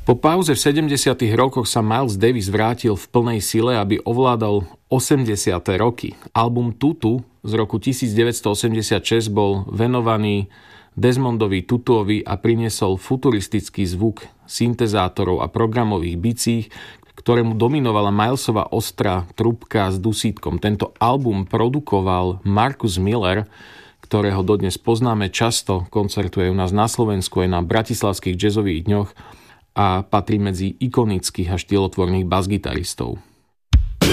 Po pauze v 70. rokoch sa Miles Davis vrátil v plnej sile, aby ovládal 80. roky. Album Tutu z roku 1986 bol venovaný Desmondovi Tutuovi a priniesol futuristický zvuk syntezátorov a programových bicí, ktorému dominovala Milesova ostrá trubka s dusítkom. Tento album produkoval Marcus Miller, ktorého dodnes poznáme, často koncertuje u nás na Slovensku aj na bratislavských jazzových dňoch a patrí medzi ikonických a štýlotvorných basgitaristov.